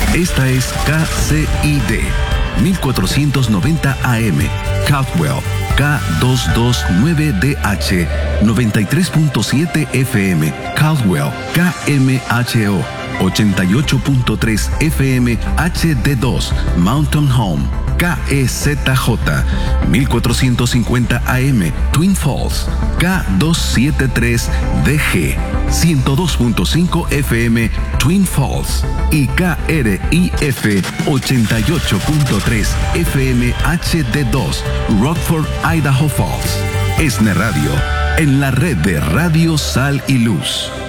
Esta es KCID 1490 AM, Caldwell, K229DH, 93.7 FM, Caldwell, KMHO, 88.3 FM HD2, Mountain Home, KEZJ, 1450 AM, Twin Falls, K273DG, 102.5 FM, Twin Falls, y KRIF 88.3 FM HD2, Rockford, Idaho Falls. ESNE Radio, en la red de Radio Sal y Luz.